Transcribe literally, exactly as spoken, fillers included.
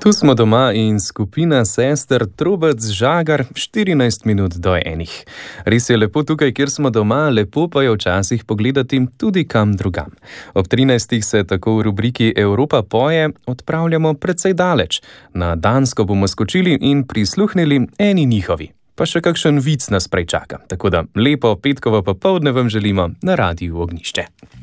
Tu smo doma in skupina sester Trobec Žagar štirinajst minut do enih. Res je lepo tukaj, kjer smo doma, lepo pa je včasih pogledati tudi kam drugam. Ob trinajstih se tako v rubriki Evropa poje odpravljamo precej daleč. Na Dansko bomo skočili in prisluhnili eni njihovi. Pa še kakšen vic nas prej čaka. Tako da lepo petkovo popoldne vam želimo na Radiu Ognjišče.